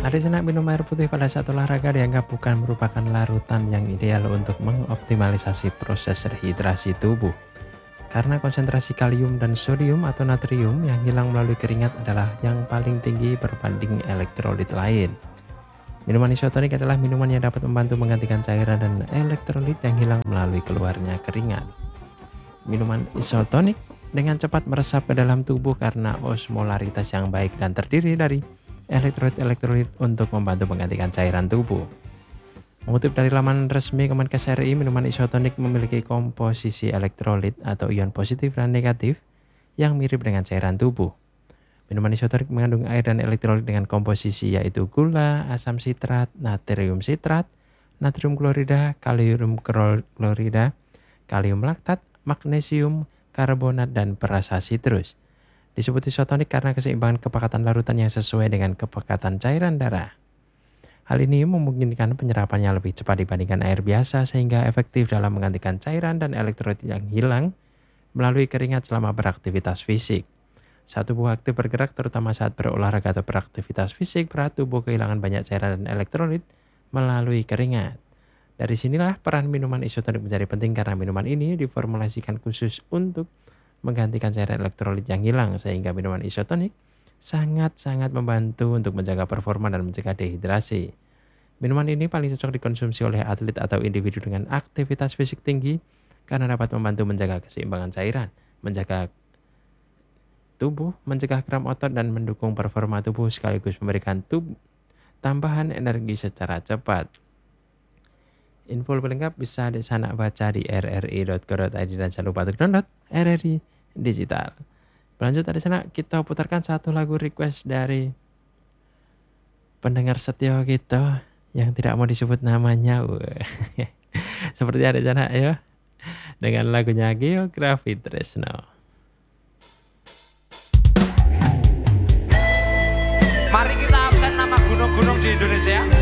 Ada sana minum air putih pada saat olahraga dianggap bukan merupakan larutan yang ideal untuk mengoptimalisasi proses rehidrasi tubuh. Karena konsentrasi kalium dan sodium atau natrium yang hilang melalui keringat adalah yang paling tinggi berbanding elektrolit lain. Minuman isotonik adalah minuman yang dapat membantu menggantikan cairan dan elektrolit yang hilang melalui keluarnya keringat. Minuman isotonik dengan cepat meresap ke dalam tubuh karena osmolaritas yang baik dan terdiri dari elektrolit untuk membantu menggantikan cairan tubuh. Mengutip dari laman resmi Kemenkes RI, minuman isotonik memiliki komposisi elektrolit atau ion positif dan negatif yang mirip dengan cairan tubuh. Minuman isotonik mengandung air dan elektrolit dengan komposisi yaitu gula, asam sitrat, natrium klorida, kalium klorida, kalium laktat, magnesium, karbonat, dan perasa sitrus. Disebut isotonik karena keseimbangan kepekatan larutan yang sesuai dengan kepekatan cairan darah. Hal ini memungkinkan penyerapannya lebih cepat dibandingkan air biasa sehingga efektif dalam menggantikan cairan dan elektrolit yang hilang melalui keringat selama beraktivitas fisik. Saat tubuh aktif bergerak, terutama saat berolahraga atau beraktivitas fisik, berat tubuh kehilangan banyak cairan dan elektrolit melalui keringat. Dari sinilah peran minuman isotonik menjadi penting karena minuman ini diformulasikan khusus untuk menggantikan cairan elektrolit yang hilang, sehingga minuman isotonik sangat-sangat membantu untuk menjaga performa dan mencegah dehidrasi. Minuman ini paling cocok dikonsumsi oleh atlet atau individu dengan aktivitas fisik tinggi karena dapat membantu menjaga keseimbangan cairan, menjaga tubuh, mencegah kram otot, dan mendukung performa tubuh sekaligus memberikan tambahan energi secara cepat. Info lebih lengkap bisa di sana baca di rri.co.id dan jangan lupa untuk download RRI Digital. Lanjut dari sana kita putarkan satu lagu request dari pendengar setia kita yang tidak mau disebut namanya. Seperti ada sana ya dengan lagunya Geografi Tresno. Mari kita absen nama gunung-gunung di Indonesia.